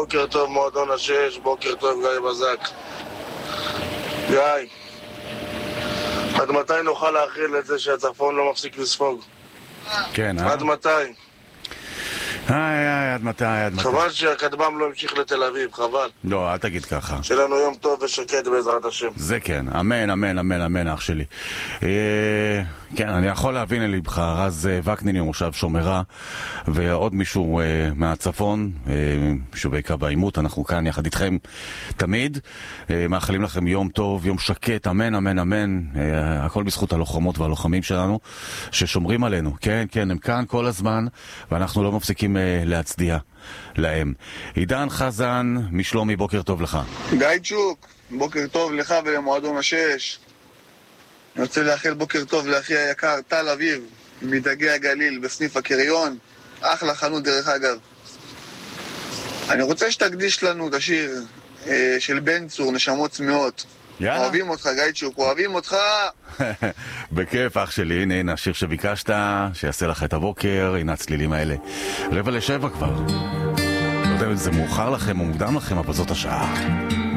בוקר טוב מועדון השש, בוקר טוב גיא בזק. גיא, עד מתי נוכל להכיל את זה שהצפון לא מפסיק לספוג? כן, עד מתי? עד מתי? חבל שהכתב"ם לא המשיך לתל אביב, חבל. לא, אל תגיד ככה. שיהיה לנו יום טוב ושקט בעזרת השם. זה כן, אמן, אמן, אמן, אמן, אח שלי. כן, אני יכול להבין אל לבך, רז וקנין ממושב שומרה, ועוד מישהו מהצפון, מישהו בעיקר בעימות, אנחנו כאן יחד איתכם תמיד. מאחלים לכם יום טוב, יום שקט, אמן, אמן, אמן. הכל בזכות הלוחמות והלוחמים שלנו, ששומרים עלינו. כן, כן, הם כאן כל הזמן, ואנחנו לא מפסיקים להצדיע להם. עידן חזן משלומי, בוקר טוב לך. גיא צ'וק, בוקר טוב לך ולמועדון השש. אני רוצה לאחל בוקר טוב לאחי היקר טל אביב מדגי הגליל בסניף הקריון, אחלה חנות דרך אגב. אני רוצה שתקדיש לנו את השיר של בן צור, נשמות צמאות. יאללה. אוהבים אותך גיא צ'וק, אוהבים אותך. בכיף אח שלי, הנה השיר שביקשת, שיעשה לך את הבוקר, הנה הצלילים האלה. 6:45 כבר. לא יודע אם זה מאוחר לכם או מוקדם לכם, אבל זאת השעה.